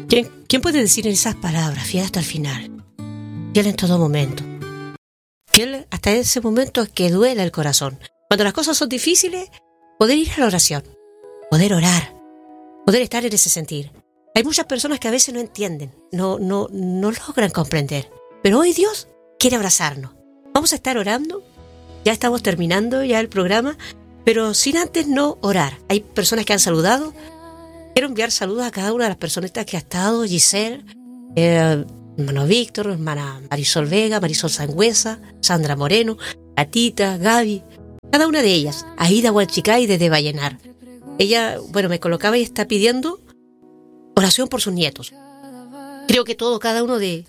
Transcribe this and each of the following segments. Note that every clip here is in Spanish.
¿Quién puede decir en esas palabras, fiel hasta el final? Fiel en todo momento. Fiel hasta ese momento que duela el corazón. Cuando las cosas son difíciles, poder ir a la oración, poder orar, poder estar en ese sentir. Hay muchas personas que a veces no entienden, no logran comprender. Pero hoy Dios quiere abrazarnos. Vamos a estar orando. Ya estamos terminando ya el programa, pero sin antes no orar. Hay personas que han saludado. Quiero enviar saludos a cada una de las personas que ha estado. Giselle, hermano Víctor, hermana Marisol Vega, Marisol Sangüesa, Sandra Moreno, Gatita, Gaby, cada una de ellas. Aida Huachicay desde Vallenar. Ella, me colocaba y está pidiendo oración por sus nietos. Creo que cada uno de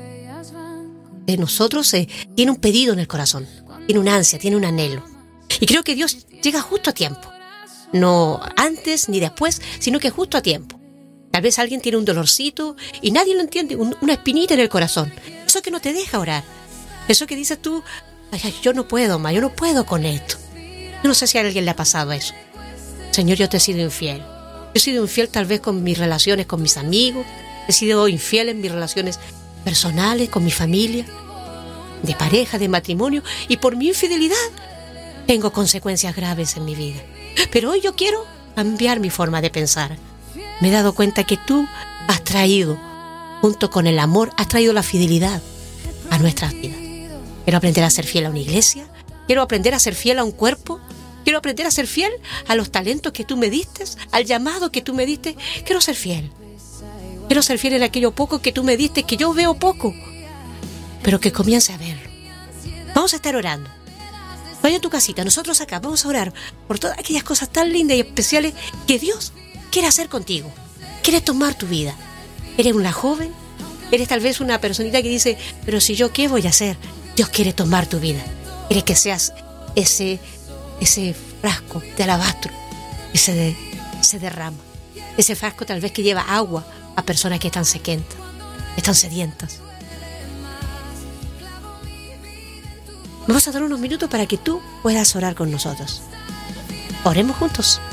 nosotros tiene un pedido en el corazón, tiene una ansia, tiene un anhelo. Y creo que Dios llega justo a tiempo. No antes ni después, sino que justo a tiempo. Tal vez alguien tiene un dolorcito y nadie lo entiende, una espinita en el corazón. Eso que no te deja orar. Eso que dices tú, ay, yo no puedo más, yo no puedo con esto. Yo no sé si a alguien le ha pasado eso. Señor, yo te he sido infiel. Yo he sido infiel tal vez con mis relaciones con mis amigos. He sido infiel en mis relaciones personales, con mi familia, de pareja, de matrimonio. Y por mi infidelidad tengo consecuencias graves en mi vida. Pero hoy yo quiero cambiar mi forma de pensar. Me he dado cuenta que tú has traído, junto con el amor, has traído la fidelidad a nuestras vidas. Quiero aprender a ser fiel a una iglesia. Quiero aprender a ser fiel a un cuerpo. Quiero aprender a ser fiel a los talentos que tú me diste, al llamado que tú me diste. Quiero ser fiel. Quiero ser fiel en aquello poco que tú me diste, que yo veo poco, pero que comience a verlo. Vamos a estar orando. Vaya a tu casita, nosotros acá vamos a orar por todas aquellas cosas tan lindas y especiales que Dios quiere hacer contigo. Quiere tomar tu vida. Eres una joven, eres tal vez una personita que dice, pero si yo, ¿qué voy a hacer? Dios quiere tomar tu vida. Quiere que seas ese frasco de alabastro que se derrama. Ese frasco tal vez que lleva agua a personas que están sequentas, están sedientas. Vamos a dar unos minutos para que tú puedas orar con nosotros. Oremos juntos.